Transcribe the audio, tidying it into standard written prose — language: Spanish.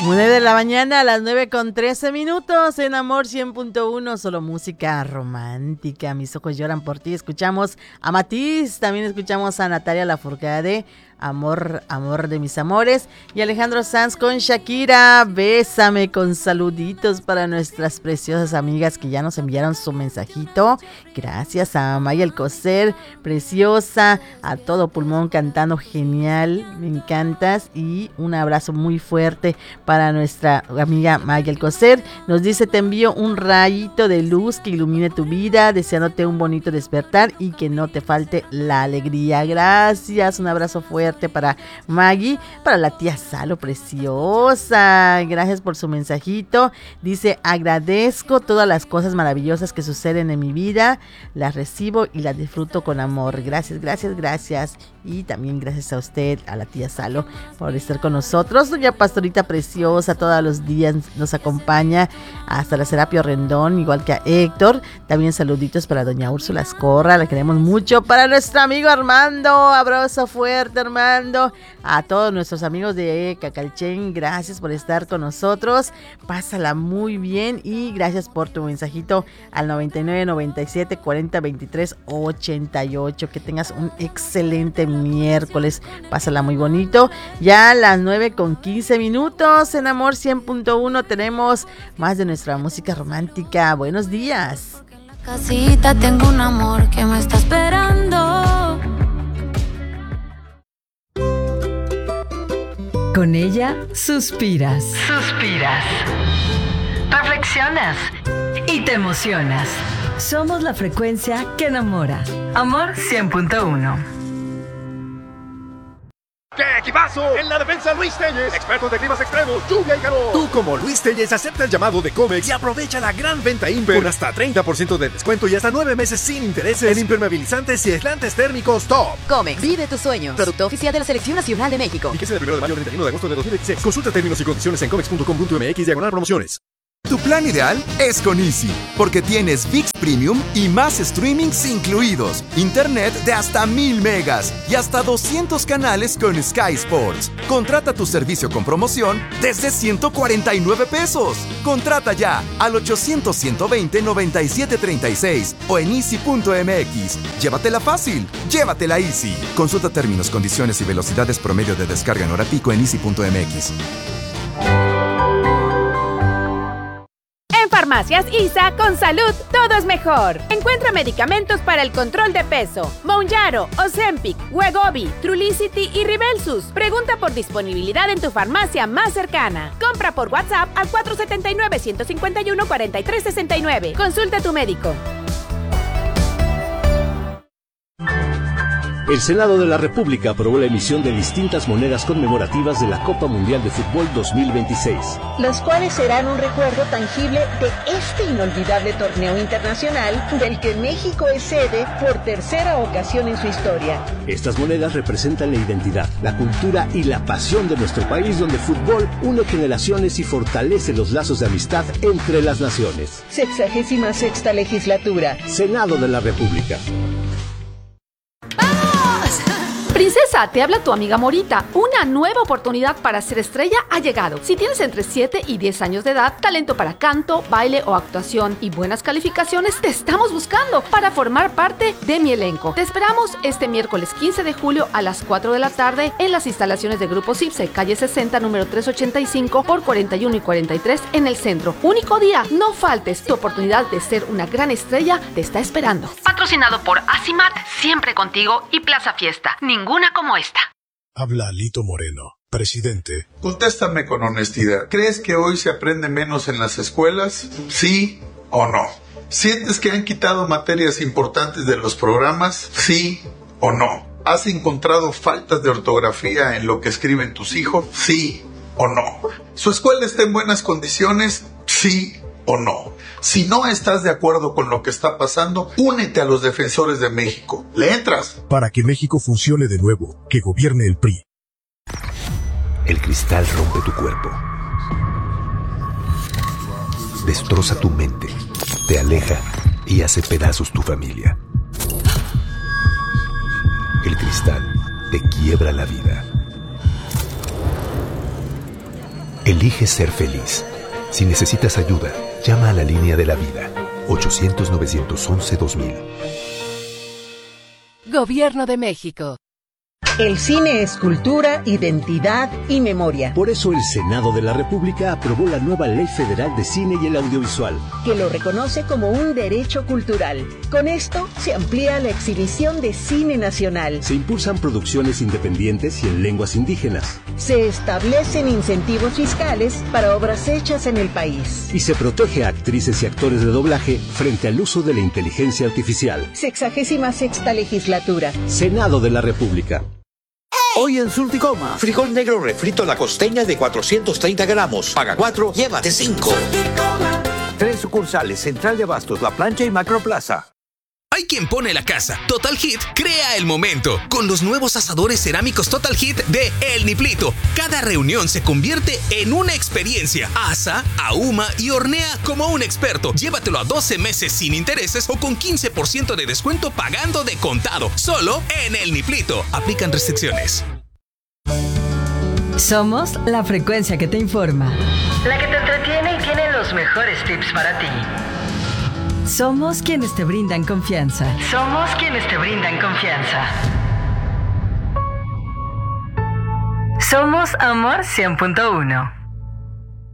9 de la mañana a las 9:13 en Amor 100.1, solo música romántica. Mis ojos lloran por ti. Escuchamos a Matiz, también escuchamos a Natalia Lafourcade, Amor, amor de mis amores, y Alejandro Sanz con Shakira, Bésame, con saluditos para nuestras preciosas amigas que ya nos enviaron su mensajito. Gracias a Maya Alcocer, preciosa, a todo pulmón cantando genial, me encantas, y un abrazo muy fuerte para nuestra amiga Maya Alcocer. Nos dice: te envío un rayito de luz que ilumine tu vida, deseándote un bonito despertar y que no te falte la alegría. Gracias, un abrazo fuerte para Maggie, para la tía Salo, preciosa. Gracias por su mensajito. Dice: agradezco todas las cosas maravillosas que suceden en mi vida, las recibo y las disfruto con amor. Gracias, gracias, gracias. Y también gracias a usted, a la tía Salo, por estar con nosotros. Doña Pastorita preciosa, todos los días nos acompaña hasta la Serapio Rendón, igual que a Héctor. También saluditos para doña Úrsula Escorra, la queremos mucho. Para nuestro amigo Armando, abrazo fuerte, Armando. A todos nuestros amigos de Cacalchen, gracias por estar con nosotros. Pásala muy bien y gracias por tu mensajito al 99 97 40 23 88. Que tengas un excelente miércoles, pásala muy bonito. Ya a las 9:15 en Amor 100.1 tenemos más de nuestra música romántica. Buenos días. Casita, tengo un amor que me está esperando. Con ella suspiras. Suspiras. Reflexionas. Y te emocionas. Somos la frecuencia que enamora. Amor 100.1. ¡Qué equipazo! En la defensa, Luis Telles, expertos de climas extremos, lluvia y calor. Tú, como Luis Telles, acepta el llamado de Comex y aprovecha la gran venta Imper con hasta 30% de descuento y hasta 9 meses sin intereses en impermeabilizantes y aislantes térmicos top. Comex, vive tus sueños. Producto oficial de la Selección Nacional de México. Fíjese del 1 de mayo al 31 de agosto de 2016. Consulta términos y condiciones en comex.com.mx/promociones. Tu plan ideal es con Easy, porque tienes ViX Premium y más streamings incluidos, internet de hasta 1000 megas y hasta 200 canales con Sky Sports. Contrata tu servicio con promoción desde 149 pesos. Contrata ya al 800-120-9736 o en easy.mx. Llévatela fácil, llévatela Easy. Consulta términos, condiciones y velocidades promedio de descarga en hora pico en easy.mx. Farmacias ISA, con salud todo es mejor. Encuentra medicamentos para el control de peso: Mounjaro, Ozempic, Wegovy, Trulicity y Rybelsus. Pregunta por disponibilidad en tu farmacia más cercana. Compra por WhatsApp al 479-151-4369. Consulta a tu médico. El Senado de la República aprobó la emisión de distintas monedas conmemorativas de la Copa Mundial de Fútbol 2026. Las cuales serán un recuerdo tangible de este inolvidable torneo internacional del que México es sede por tercera ocasión en su historia. Estas monedas representan la identidad, la cultura y la pasión de nuestro país, donde el fútbol une generaciones y fortalece los lazos de amistad entre las naciones. 66ª legislatura. Senado de la República. Princesa, te habla tu amiga Morita. Una nueva oportunidad para ser estrella ha llegado. Si tienes entre 7 y 10 años de edad, talento para canto, baile o actuación y buenas calificaciones, te estamos buscando para formar parte de mi elenco. Te esperamos este miércoles 15 de julio a las 4 de la tarde en las instalaciones de Grupo CIPSE, calle 60, número 385 por 41 y 43 en el centro. Único día, no faltes. Tu oportunidad de ser una gran estrella te está esperando. Patrocinado por Asimat, siempre contigo, y Plaza Fiesta. Ninguna como esta. Habla Alito Moreno, presidente. Contéstame con honestidad. ¿Crees que hoy se aprende menos en las escuelas? ¿Sí o no? ¿Sientes que han quitado materias importantes de los programas? ¿Sí o no? ¿Has encontrado faltas de ortografía en lo que escriben tus hijos? ¿Sí o no? ¿Su escuela está en buenas condiciones? ¿Sí o no? Si no estás de acuerdo con lo que está pasando, únete a los defensores de México. ¿Le entras? Para que México funcione de nuevo, que gobierne el PRI. El cristal rompe tu cuerpo, destroza tu mente, te aleja y hace pedazos tu familia. El cristal te quiebra la vida. Elige ser feliz. Si necesitas ayuda, llama a la línea de la vida. 800-911-2000. Gobierno de México. El cine es cultura, identidad y memoria. Por eso el Senado de la República aprobó la nueva Ley Federal de Cine y el Audiovisual, que lo reconoce como un derecho cultural. Con esto se amplía la exhibición de cine nacional. Se impulsan producciones independientes y en lenguas indígenas. Se establecen incentivos fiscales para obras hechas en el país. Y se protege a actrices y actores de doblaje frente al uso de la inteligencia artificial. 66ª legislatura. Senado de la República. Hoy en Surticoma, frijol negro refrito La Costeña de 430 gramos. Paga 4, llévate 5. 3 sucursales, Central de Abastos, La Plancha y Macroplaza. Hay quien pone la casa. Total Hit crea el momento con los nuevos asadores cerámicos Total Hit de El Niplito. Cada reunión se convierte en una experiencia. Asa, ahuma y hornea como un experto. Llévatelo a 12 meses sin intereses o con 15% de descuento pagando de contado. Solo en El Niplito. Aplican restricciones. Somos la frecuencia que te informa. La que te entretiene y tiene los mejores tips para ti. Somos quienes te brindan confianza. Somos quienes te brindan confianza. Somos Amor 100.1.